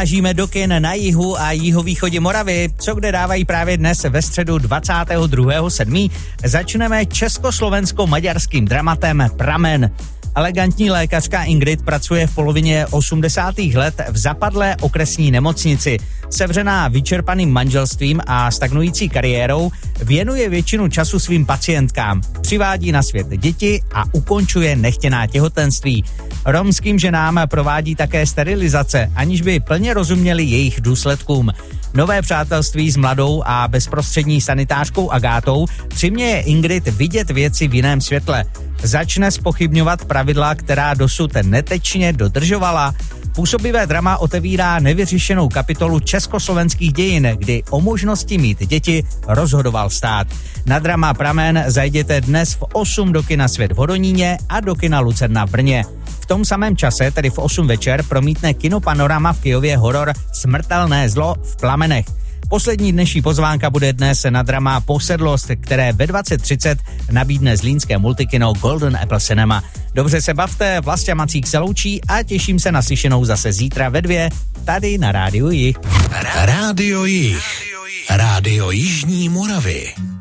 vyrážíme do kin na jihu a jihovýchodě Moravy, co kde dávají právě dnes ve středu 22.7. Začneme československo-maďarským dramatem Pramen. Elegantní lékařka Ingrid pracuje v polovině 80. let v zapadlé okresní nemocnici. Sevřená vyčerpaným manželstvím a stagnující kariérou věnuje většinu času svým pacientkám. Přivádí na svět děti a ukončuje nechtěná těhotenství. Romským ženám provádí také sterilizace, aniž by plně rozuměli jejich důsledkům. Nové přátelství s mladou a bezprostřední sanitářkou Agátou přiměje Ingrid vidět věci v jiném světle. Začne zpochybňovat pravidla, která dosud netečně dodržovala. Působivé drama otevírá nevyřešenou kapitolu československých dějin, kdy o možnosti mít děti rozhodoval stát. Na drama Pramen zajděte dnes v 8 do kina Svět v Hodoníně a do kina Lucerna v Brně. V tom samém čase, tedy v 8 večer, promítne Kino Panorama v Kyjově horor Smrtelné zlo v plamenech. Poslední dnešní pozvánka bude dnes na drama Posedlost, které ve 20:30 nabídne zlínské multikino Golden Apple Cinema. Dobře se bavte, Vlastě Macík se loučí a těším se na slyšenou zase zítra ve 2 tady na Rádiu Jih. Rádio Jih. Rádio Jižní Moravy.